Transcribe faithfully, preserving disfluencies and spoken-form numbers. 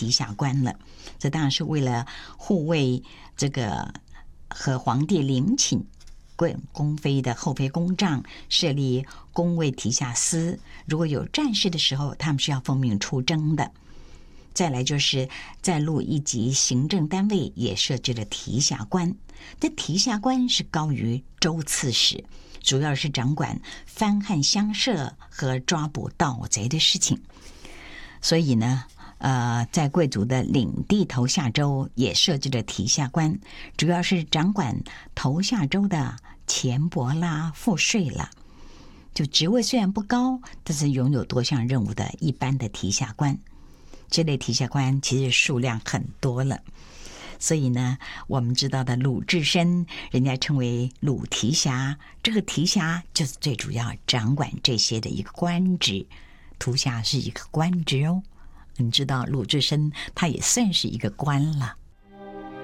提辖官了。这当然是为了护卫这个和皇帝陵寝宫妃的后妃宫帐，设立宫卫提辖司，如果有战事的时候，他们是要奉命出征的。再来就是在陆一级行政单位也设置了提辖官，这提辖官是高于州刺史，主要是掌管藩汉相涉和抓捕盗贼的事情。所以呢呃，在贵族的领地头下州也设置了提辖官，主要是掌管头下州的钱帛啦、赋税啦。就职位虽然不高，但是拥有多项任务的一般的提辖官。这类提辖官其实数量很多了，所以呢，我们知道的鲁智深，人家称为鲁提辖，这个提辖就是最主要掌管这些的一个官职，图辖是一个官职哦。你知道鲁智深他也算是一个官了